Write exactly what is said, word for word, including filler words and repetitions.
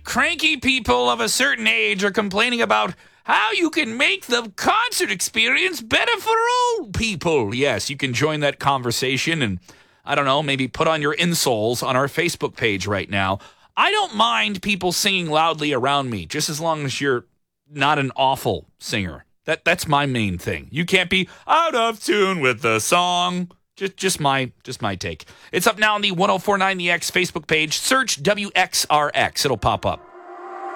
cranky people of a certain age are complaining about how you can make the concert experience better for old people. Yes, you can join that conversation and, I don't know, maybe put on your insoles on our Facebook page right now. I don't mind people singing loudly around me, just as long as you're not an awful singer. That That's my main thing. You can't be out of tune with the song. Just just my just my take. It's up now on the ten forty-nine The X Facebook page. Search W X R X. It'll pop up.